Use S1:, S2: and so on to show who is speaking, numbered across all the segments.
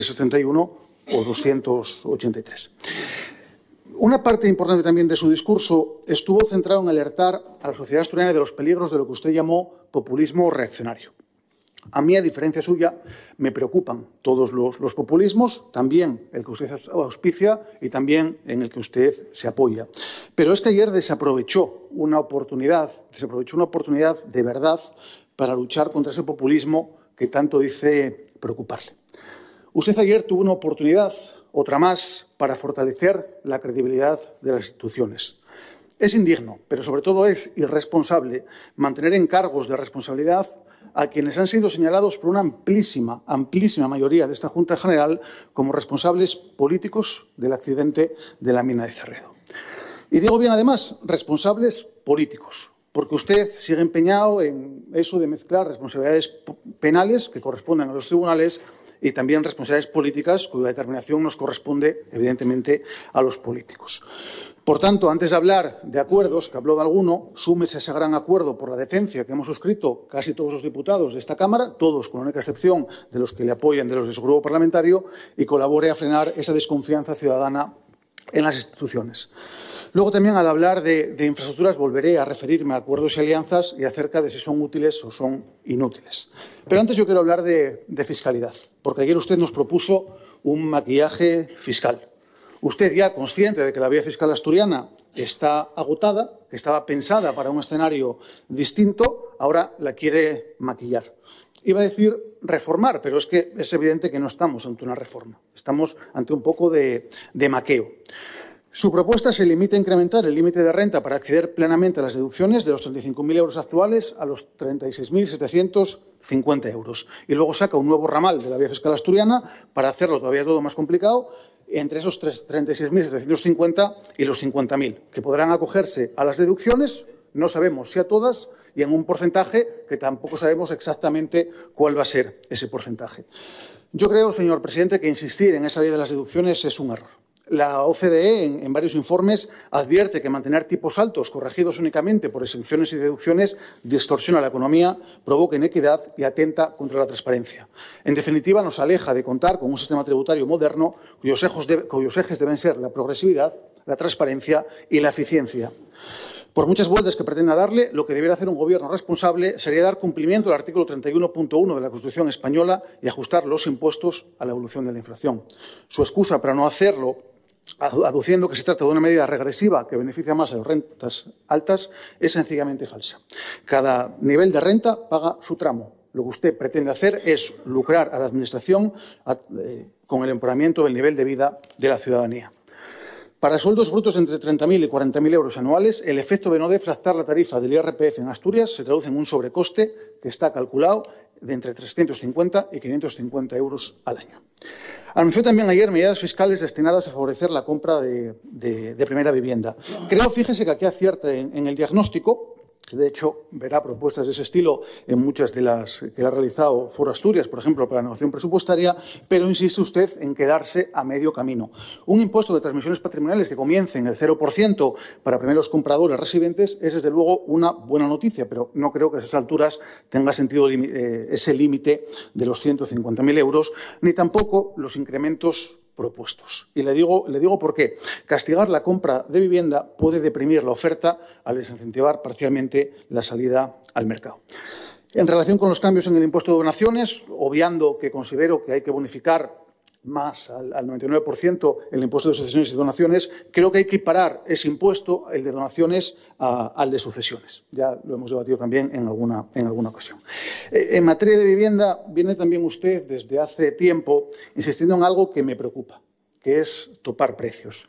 S1: 71 o 283. Una parte importante también de su discurso estuvo centrado en alertar a la sociedad asturiana de los peligros de lo que usted llamó populismo reaccionario. A mí, a diferencia suya, me preocupan todos los populismos, también el que usted auspicia y también en el que usted se apoya. Pero es que ayer desaprovechó una oportunidad de verdad para luchar contra ese populismo que tanto dice preocuparle. Usted ayer tuvo una oportunidad, otra más, para fortalecer la credibilidad de las instituciones. Es indigno, pero sobre todo es irresponsable mantener en cargos de responsabilidad a quienes han sido señalados por una amplísima mayoría de esta Junta General como responsables políticos del accidente de la mina de Cerredo. Y digo bien, además, responsables políticos, porque usted sigue empeñado en eso de mezclar responsabilidades penales que corresponden a los tribunales y también responsabilidades políticas cuya determinación nos corresponde, evidentemente, a los políticos. Por tanto, antes de hablar de acuerdos, que habló de alguno, súmese a ese gran acuerdo por la defensa que hemos suscrito casi todos los diputados de esta Cámara, todos con la única excepción de los que le apoyan de los de su grupo parlamentario, y colabore a frenar esa desconfianza ciudadana en las instituciones. Luego también, al hablar de infraestructuras, volveré a referirme a acuerdos y alianzas y acerca de si son útiles o son inútiles. Pero antes yo quiero hablar de fiscalidad, porque ayer usted nos propuso un maquillaje fiscal. Usted, ya consciente de que la vía fiscal asturiana está agotada, que estaba pensada para un escenario distinto, ahora la quiere maquillar. Iba a decir reformar, pero es que es evidente que no estamos ante una reforma. Estamos ante un poco de maqueo. Su propuesta se limita a incrementar el límite de renta para acceder plenamente a las deducciones de los 35.000 euros actuales a los 36.750 euros. Y luego saca un nuevo ramal de la vía fiscal asturiana para hacerlo todavía todo más complicado entre esos 36.750 y los 50.000, que podrán acogerse a las deducciones, no sabemos si a todas, y en un porcentaje que tampoco sabemos exactamente cuál va a ser ese porcentaje. Yo creo, señor presidente, que insistir en esa vía de las deducciones es un error. La OCDE, en varios informes, advierte que mantener tipos altos corregidos únicamente por exenciones y deducciones distorsiona la economía, provoca inequidad y atenta contra la transparencia. En definitiva, nos aleja de contar con un sistema tributario moderno cuyos ejes deben ser la progresividad, la transparencia y la eficiencia. Por muchas vueltas que pretenda darle, lo que debiera hacer un Gobierno responsable sería dar cumplimiento al artículo 31.1 de la Constitución española y ajustar los impuestos a la evolución de la inflación. Su excusa para no hacerlo, aduciendo que se trata de una medida regresiva que beneficia más a las rentas altas, es sencillamente falsa. Cada nivel de renta paga su tramo. Lo que usted pretende hacer es lucrar a la Administración con el empeoramiento del nivel de vida de la ciudadanía. Para sueldos brutos entre 30.000 y 40.000 euros anuales, el efecto de no deflactar la tarifa del IRPF en Asturias se traduce en un sobrecoste que está calculado de entre 350 y 550 euros al año. Anunció también ayer medidas fiscales destinadas a favorecer la compra de primera vivienda. Creo, fíjese, que aquí acierta en el diagnóstico, que de hecho verá propuestas de ese estilo en muchas de las que ha realizado Foro Asturias, por ejemplo, para la negociación presupuestaria, pero insiste usted en quedarse a medio camino. Un impuesto de transmisiones patrimoniales que comience en el 0% para primeros compradores residentes es, desde luego, una buena noticia, pero no creo que a esas alturas tenga sentido ese límite de los 150.000 euros, ni tampoco los incrementos propuestos. Y le digo por qué. Castigar la compra de vivienda puede deprimir la oferta al desincentivar parcialmente la salida al mercado. En relación con los cambios en el impuesto de donaciones, obviando que considero que hay que bonificar más al 99% el impuesto de sucesiones y donaciones, creo que hay que equiparar ese impuesto, el de donaciones, al de sucesiones. Ya lo hemos debatido también en alguna ocasión. En materia de vivienda, viene también usted desde hace tiempo insistiendo en algo que me preocupa, que es topar precios.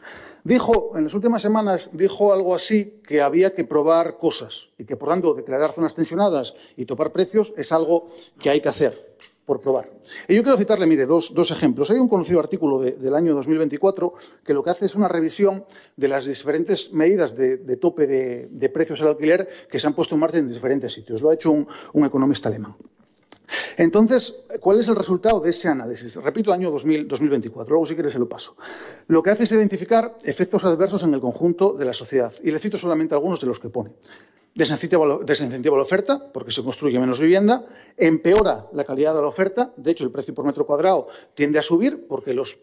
S1: En las últimas semanas dijo algo así, que había que probar cosas y que, por tanto, declarar zonas tensionadas y topar precios es algo que hay que hacer por probar. Y yo quiero citarle, mire, dos ejemplos. Hay un conocido artículo del año 2024 que lo que hace es una revisión de las diferentes medidas de tope de precios al alquiler que se han puesto en marcha en diferentes sitios. Lo ha hecho un economista alemán. Entonces, ¿cuál es el resultado de ese análisis? Repito, año 2024. Luego, si quiere, se lo paso. Lo que hace es identificar efectos adversos en el conjunto de la sociedad. Y le cito solamente algunos de los que pone. desincentiva la oferta porque se construye menos vivienda, empeora la calidad de la oferta. De hecho, el precio por metro cuadrado tiende a subir porque los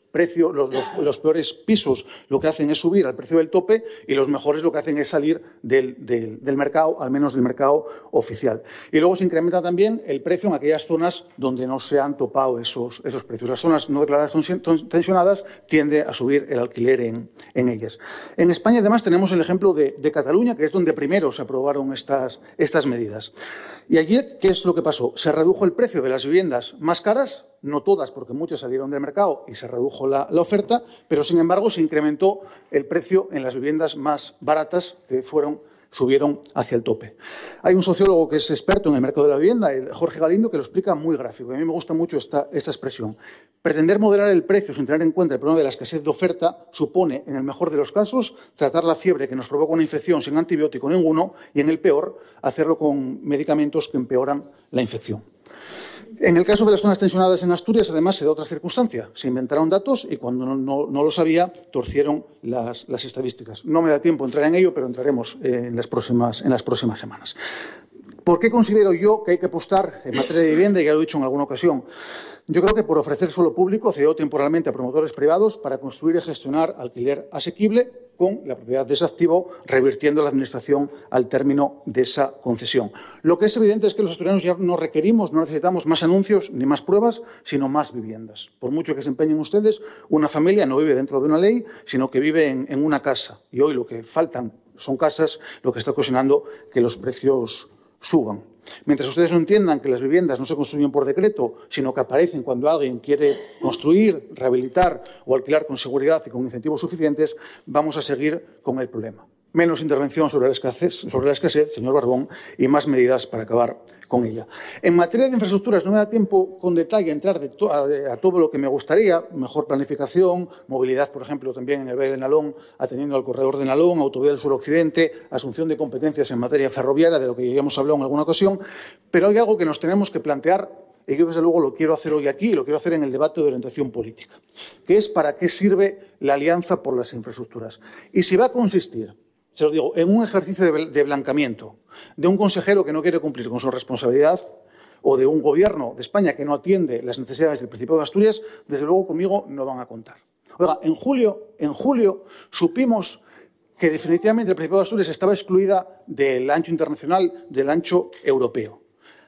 S1: peores pisos lo que hacen es subir al precio del tope y los mejores lo que hacen es salir del mercado, al menos del mercado oficial. Y luego se incrementa también el precio en aquellas zonas donde no se han topado esos precios. Las zonas no declaradas tensionadas tiende a subir el alquiler en ellas. En España, además, tenemos el ejemplo de Cataluña, que es donde primero se aprobaron estas medidas. Y allí, ¿qué es lo que pasó? Se redujo el precio de las viviendas más caras, no todas, porque muchas salieron del mercado y se redujo la oferta, pero, sin embargo, se incrementó el precio en las viviendas más baratas, que subieron hacia el tope. Hay un sociólogo que es experto en el mercado de la vivienda, Jorge Galindo, que lo explica muy gráfico. A mí me gusta mucho esta expresión. Pretender moderar el precio sin tener en cuenta el problema de la escasez de oferta supone, en el mejor de los casos, tratar la fiebre que nos provoca una infección sin antibiótico ninguno y, en el peor, hacerlo con medicamentos que empeoran la infección. En el caso de las zonas tensionadas en Asturias, además, se da otra circunstancia. Se inventaron datos y, cuando no lo sabía, torcieron las estadísticas. No me da tiempo entrar en ello, pero entraremos en las próximas semanas. ¿Por qué considero yo que hay que apostar en materia de vivienda? Ya lo he dicho en alguna ocasión. Yo creo que por ofrecer suelo público cedido temporalmente a promotores privados para construir y gestionar alquiler asequible con la propiedad de ese activo, revirtiendo la administración al término de esa concesión. Lo que es evidente es que los asturianos ya no necesitamos más anuncios ni más pruebas, sino más viviendas. Por mucho que se empeñen ustedes, una familia no vive dentro de una ley, sino que vive en una casa. Y hoy lo que faltan son casas, lo que está ocasionando que los precios suban. Mientras ustedes no entiendan que las viviendas no se construyen por decreto, sino que aparecen cuando alguien quiere construir, rehabilitar o alquilar con seguridad y con incentivos suficientes, vamos a seguir con el problema. Menos intervención sobre la escasez, señor Barbón, y más medidas para acabar con ella. En materia de infraestructuras, no me da tiempo con detalle a entrar a todo lo que me gustaría. Mejor planificación, movilidad, por ejemplo, también en el Valle de Nalón, atendiendo al corredor de Nalón, autovía del suroccidente, asunción de competencias en materia ferroviaria, de lo que ya hemos hablado en alguna ocasión. Pero hay algo que nos tenemos que plantear, y yo, desde luego, lo quiero hacer hoy aquí, y lo quiero hacer en el debate de orientación política, que es para qué sirve la Alianza por las Infraestructuras. Y si va a consistir, se lo digo, en un ejercicio de blancamiento de un consejero que no quiere cumplir con su responsabilidad o de un gobierno de España que no atiende las necesidades del Principado de Asturias, desde luego conmigo no van a contar. Oiga, en julio supimos que definitivamente el Principado de Asturias estaba excluida del ancho internacional, del ancho europeo.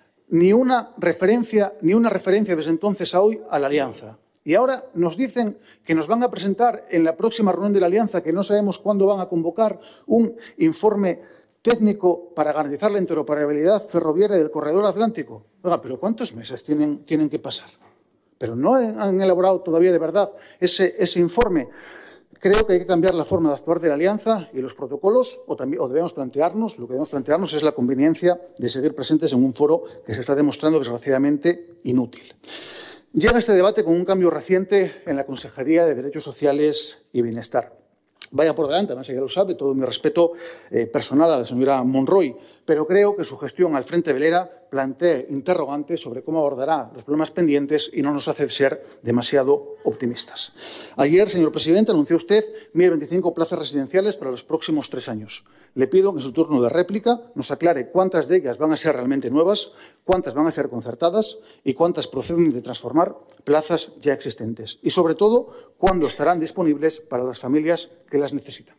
S1: Ni una referencia desde entonces a hoy a la Alianza. Y ahora nos dicen que nos van a presentar en la próxima reunión de la Alianza, que no sabemos cuándo van a convocar, un informe técnico para garantizar la interoperabilidad ferroviaria del corredor atlántico. Oiga, ¿pero cuántos meses tienen que pasar? Pero no han elaborado todavía de verdad ese informe. Creo que hay que cambiar la forma de actuar de la Alianza y los protocolos, lo que debemos plantearnos es la conveniencia de seguir presentes en un foro que se está demostrando, desgraciadamente, inútil. Llega este debate con un cambio reciente en la Consejería de Derechos Sociales y Bienestar. Vaya por delante, además ya lo sabe, todo mi respeto personal a la señora Monroy, pero creo que su gestión al frente del ERA plantea interrogantes sobre cómo abordará los problemas pendientes y no nos hace ser demasiado optimistas. Ayer, señor presidente, anunció usted 1.025 plazas residenciales para los próximos 3 años. Le pido que en su turno de réplica nos aclare cuántas de ellas van a ser realmente nuevas, cuántas van a ser concertadas y cuántas proceden de transformar plazas ya existentes. Y, sobre todo, cuándo estarán disponibles para las familias que las necesitan.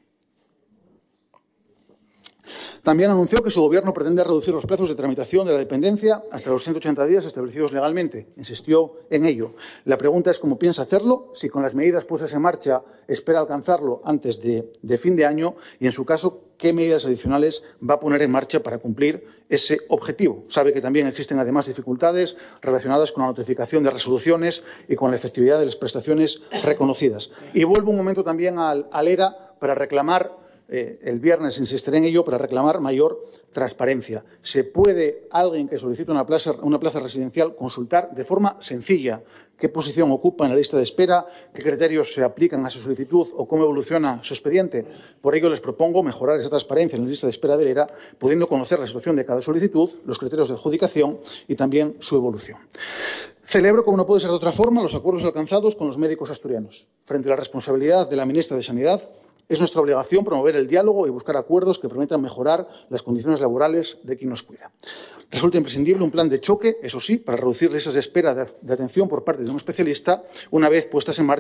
S1: También anunció que su Gobierno pretende reducir los plazos de tramitación de la dependencia hasta los 180 días establecidos legalmente. Insistió en ello. La pregunta es cómo piensa hacerlo, si con las medidas puestas en marcha espera alcanzarlo antes de fin de año y, en su caso, qué medidas adicionales va a poner en marcha para cumplir ese objetivo. Sabe que también existen, además, dificultades relacionadas con la notificación de resoluciones y con la efectividad de las prestaciones reconocidas. Y vuelvo un momento también al ERA para reclamar, el viernes insistiré en ello, para reclamar mayor transparencia. Se puede alguien que solicite una plaza residencial consultar de forma sencilla qué posición ocupa en la lista de espera, qué criterios se aplican a su solicitud o cómo evoluciona su expediente. Por ello, les propongo mejorar esa transparencia en la lista de espera del ERA, pudiendo conocer la situación de cada solicitud, los criterios de adjudicación y también su evolución. Celebro, como no puede ser de otra forma, los acuerdos alcanzados con los médicos asturianos. Frente a la responsabilidad de la ministra de Sanidad, Es nuestra obligación promover el diálogo y buscar acuerdos que permitan mejorar las condiciones laborales de quien nos cuida. Resulta imprescindible un plan de choque, eso sí, para reducir listas de espera de atención por parte de un especialista una vez puestas en marcha